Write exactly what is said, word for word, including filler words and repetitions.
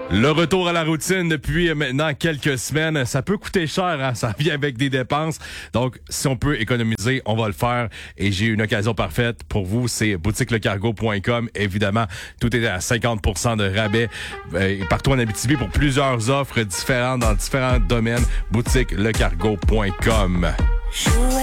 Le retour à la routine depuis maintenant quelques semaines, ça peut coûter cher, hein? Ça vient avec des dépenses. Donc, si on peut économiser, on va le faire. Et j'ai une occasion parfaite pour vous, c'est boutique le cargo point com. Évidemment, tout est à cinquante pour cent de rabais euh, partout en Abitibi pour plusieurs offres différentes dans différents domaines. boutique le cargo point com.